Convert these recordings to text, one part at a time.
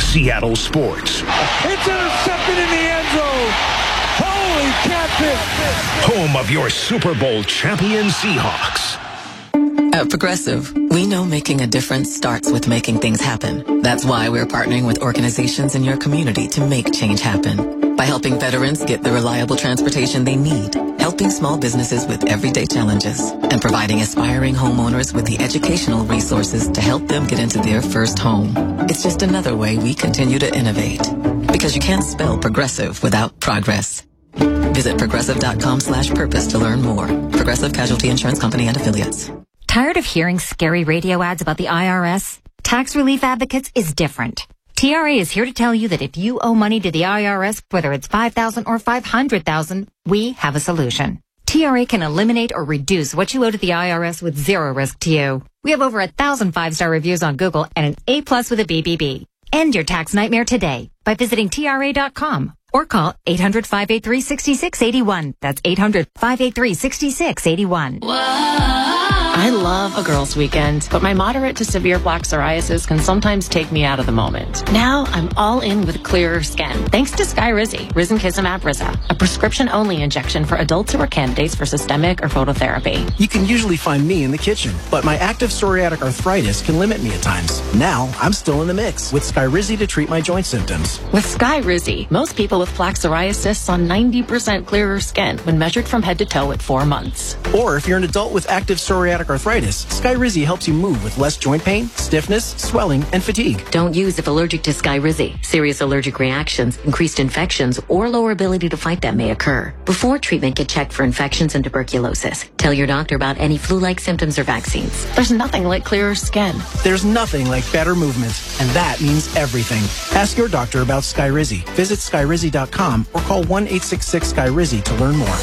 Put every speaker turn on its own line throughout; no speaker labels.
Seattle sports.
It's intercepted in the end zone. Holy catfish.
Home of your Super Bowl champion Seahawks.
At Progressive, we know making a difference starts with making things happen. That's why we're partnering with organizations in your community to make change happen. By helping veterans get the reliable transportation they need, helping small businesses with everyday challenges, and providing aspiring homeowners with the educational resources to help them get into their first home. It's just another way we continue to innovate. Because you can't spell progressive without progress. Visit progressive.com/purpose to learn more. Progressive Casualty Insurance Company and Affiliates.
Tired of hearing scary radio ads about the IRS? Tax Relief Advocates is different. TRA is here to tell you that if you owe money to the IRS, whether it's $5,000 or $500,000, we have a solution. TRA can eliminate or reduce what you owe to the IRS with zero risk to you. We have over 1,000 5-star reviews on Google and an A+ with a BBB. End your tax nightmare today by visiting TRA.com or call 800-583-6681. That's 800-583-6681.
I love a girls' weekend, but my moderate to severe plaque psoriasis can sometimes take me out of the moment. Now I'm all in with clearer skin, thanks to Skyrizi, Risankizumab Riza, a prescription-only injection for adults who are candidates for systemic or phototherapy.
You can usually find me in the kitchen, but my active psoriatic arthritis can limit me at times. Now I'm still in the mix with Skyrizi to treat my joint symptoms.
With Skyrizi, most people with plaque psoriasis saw 90% clearer skin when measured from head to toe at 4 months.
Or if you're an adult with active psoriatic arthritis, Skyrizi helps you move with less joint pain, stiffness, swelling, and fatigue.
Don't use if allergic to Skyrizi. Serious allergic reactions, increased infections, or lower ability to fight them may occur. Before treatment, get checked for infections and tuberculosis. Tell your doctor about any flu-like symptoms or vaccines.
There's nothing like clearer skin.
There's nothing like better movement, and that means everything. Ask your doctor about Skyrizi. Visit Skyrizi.com or call 1-866-SKYRIZI to learn more.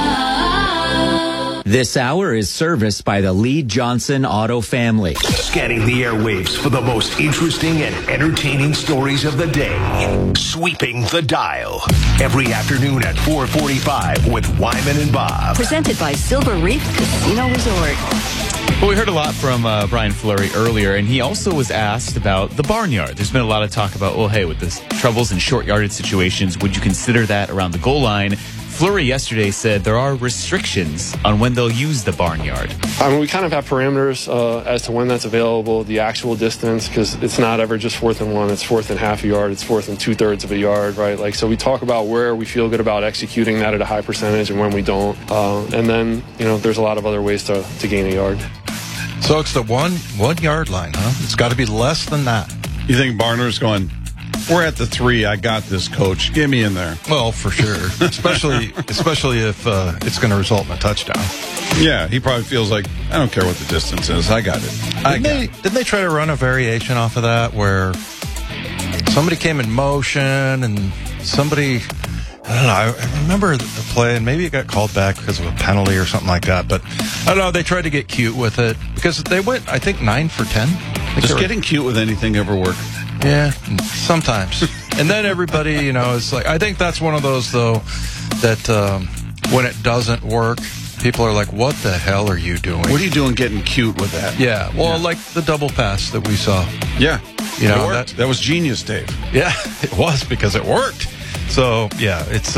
This hour is serviced by the Lee Johnson Auto family.
Scanning the airwaves for the most interesting and entertaining stories of the day. Sweeping the dial. Every afternoon at 4:45 with Wyman and Bob.
Presented by Silver Reef Casino Resort.
Well, we heard a lot from Brian Fleury earlier, and he also was asked about the barnyard. There's been a lot of talk about, well, hey, with this troubles in short-yarded situations, would you consider that around the goal line? Fleury yesterday said there are restrictions on when they'll use the barnyard.
I mean, we kind of have parameters as to when that's available, the actual distance, because it's not ever just 4th and 1, it's 4th and half a yard, it's 4th and 2/3 of a yard, right? Like, so we talk about where we feel good about executing that at a high percentage and when we don't. And then, you know, there's a lot of other ways to gain a yard.
So it's the one yard line, huh? It's got to be less than that.
You think Barner's going, we're at the 3, I got this, coach, get me in there.
Well, for sure. especially if it's going to result in a touchdown.
Yeah, he probably feels like, I don't care what the distance is, I got it.
Didn't they try to run a variation off of that where somebody came in motion and somebody, I don't know, I remember the play, and maybe it got called back because of a penalty or something like that, but I don't know, they tried to get cute with it because they went, I think, 9 for 10.
Does getting cute with anything ever work?
Yeah, sometimes. And then everybody, you know, it's like, I think that's one of those, though, that when it doesn't work, people are like, what the hell are you doing?
What are you doing getting cute with that?
Yeah, well, like the double pass that we saw.
Yeah,
you know,
that was genius, Dave.
Yeah, it was because it worked. So, yeah, it's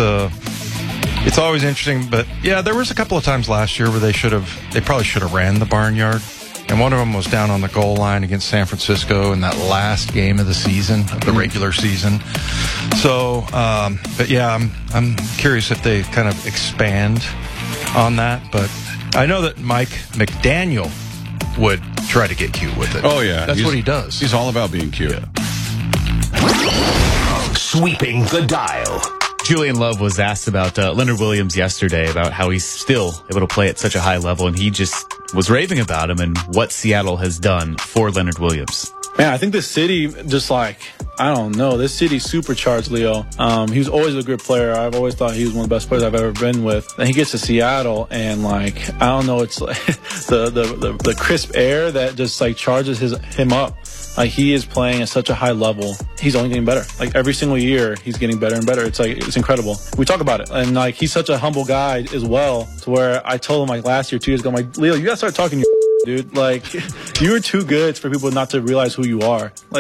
always interesting. But, yeah, there was a couple of times last year where they probably should have ran the barnyard. And one of them was down on the goal line against San Francisco in that last game of the season, of the regular season. So, but yeah, I'm curious if they kind of expand on that. But I know that Mike McDaniel would try to get cute with it.
Oh, yeah.
That's what he does.
He's all about being cute.
Yeah.
Sweeping the dial.
Julian Love was asked about Leonard Williams yesterday, about how he's still able to play at such a high level, and he just was raving about him and what Seattle has done for Leonard Williams.
Man, I think this city just I don't know, this city supercharged Leo. He was always a good player. I've always thought he was one of the best players I've ever been with. And he gets to Seattle and I don't know, it's like the crisp air that just charges him up. Like, he is playing at such a high level. He's only getting better. Like, every single year, he's getting better and better. It's incredible. We talk about it. And, he's such a humble guy as well, to where I told him, last year, 2 years ago, I'm like, Leo, you gotta start talking dude. You're too good for people not to realize who you are.